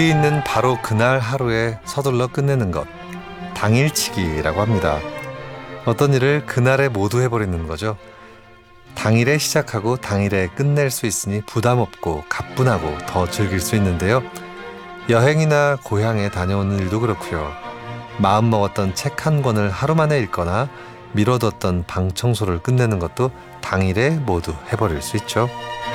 있는 바로 그날 하루에 서둘러 끝내는 것, 당일치기라고 합니다. 어떤 일을 그날에 모두 해버리는 거죠. 당일에 시작하고 당일에 끝낼 수 있으니 부담 없고 가뿐하고 더 즐길 수 있는데요. 여행이나 고향에 다녀오는 일도 그렇고요. 마음 먹었던 책 한 권을 하루 만에 읽거나 미뤄뒀던 방 청소를 끝내는 것도 당일에 모두 해버릴 수 있죠.